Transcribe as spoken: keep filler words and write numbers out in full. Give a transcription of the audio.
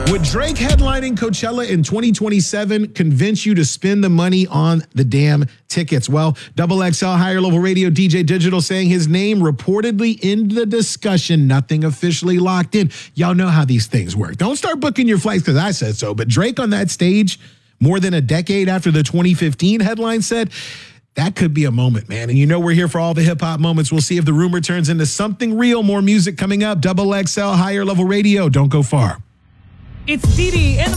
Would Drake headlining Coachella in twenty twenty-seven convince you to spend the money on the damn tickets? Well, Double X L Higher Level Radio D J Digital saying his name reportedly in the discussion. Nothing officially locked in. Y'all know how these things work. Don't start booking your flights because I said so. But Drake on that stage more than a decade after the twenty fifteen headline said, that could be a moment, man. And you know we're here for all the hip-hop moments. We'll see if the rumor turns into something real. More music coming up. Double X L Higher Level Radio. Don't go far. It's Dee Dee in the